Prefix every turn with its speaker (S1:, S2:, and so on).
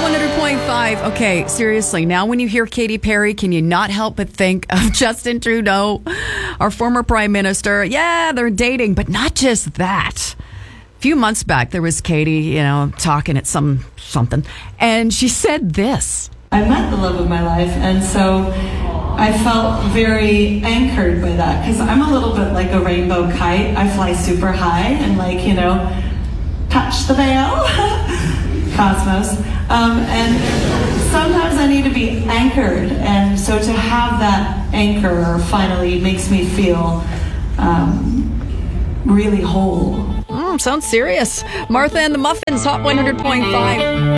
S1: 100.5. Okay, seriously, now when you hear Katy Perry, can you not help but think of Justin Trudeau, our former prime minister? Yeah, they're dating, but not just that. A few months back, there was Katy, talking at something, and she said this.
S2: I met the love of my life, and so I felt very anchored by that, because I'm a little bit like a rainbow kite. I fly super high and touch the veil, cosmos. And sometimes I need to be anchored, and so to have that anchor finally makes me feel really whole.
S1: Sounds serious. Martha and the Muffins, Hot 100.5.